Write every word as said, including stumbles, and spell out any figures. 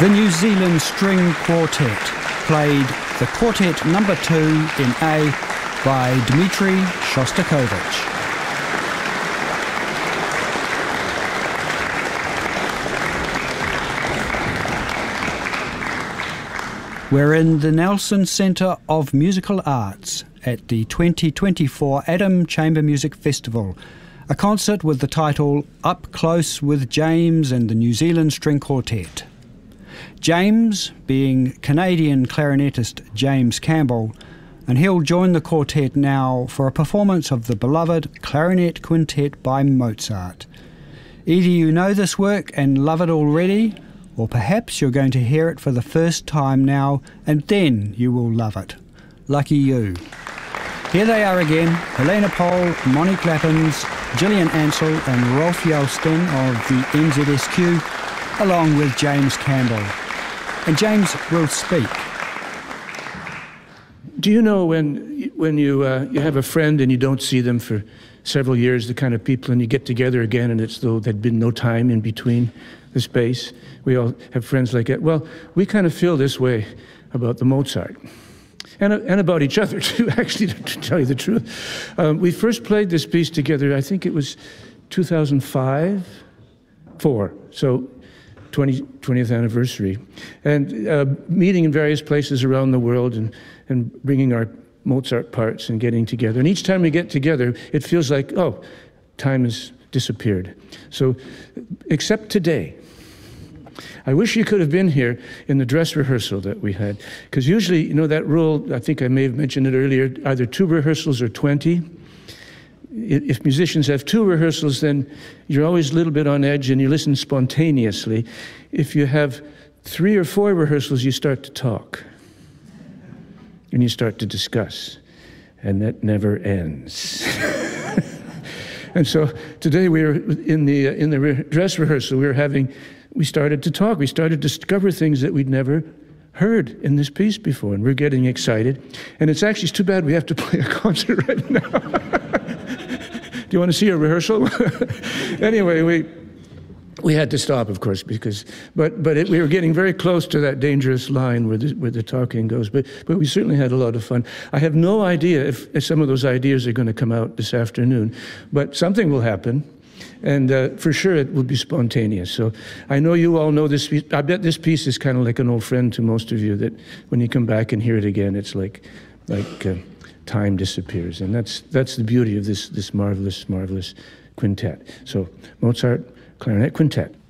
The New Zealand String Quartet played the Quartet number two in A by Dmitri Shostakovich. We're in the Nelson Centre of Musical Arts at the twenty twenty-four Adam Chamber Music Festival, a concert with the title Up Close with James and the New Zealand String Quartet. James being Canadian clarinetist James Campbell, and he'll join the quartet now for a performance of the beloved Clarinet Quintet by Mozart. Either you know this work and love it already, or perhaps you're going to hear it for the first time now, and then you will love it. Lucky you. Here they are again, Helena Pohl, Monique Lappins, Gillian Ansell and Rolf Yelston of the N Z S Q, along with James Campbell. And James will speak. Do you know when when you uh, you have a friend and you don't see them for several years, the kind of people, and you get together again and it's though there'd been no time in between the space? We all have friends like that. Well, we kind of feel this way about the Mozart. And, and about each other, too, actually, to tell you the truth. Um, we first played this piece together, I think it was two thousand five, four, so twentieth anniversary. And uh, meeting in various places around the world and, and bringing our Mozart parts and getting together. And each time we get together, it feels like, oh, time has disappeared. So, except today. I wish you could have been here in the dress rehearsal that we had. Because usually, you know, that rule, I think I may have mentioned it earlier, either two rehearsals or twenty. If musicians have two rehearsals, then you're always a little bit on edge and you listen spontaneously. If you have three or four rehearsals, you start to talk. And you start to discuss. And that never ends. And so today we were in the, in the re- dress rehearsal, we were having... We started to talk. We started to discover things that we'd never heard in this piece before, and we're getting excited. And it's actually it's too bad we have to play a concert right now. Do you want to see a rehearsal? Anyway, we we had to stop, of course, because but but it, we were getting very close to that dangerous line where the, where the talking goes. But but we certainly had a lot of fun. I have no idea if, if some of those ideas are going to come out this afternoon, but something will happen. And uh, for sure it will be spontaneous. So I know you all know this piece. I bet this piece is kind of like an old friend to most of you, that when you come back and hear it again, it's like like uh, time disappears. And that's that's the beauty of this, this marvelous, marvelous quintet. So Mozart Clarinet Quintet.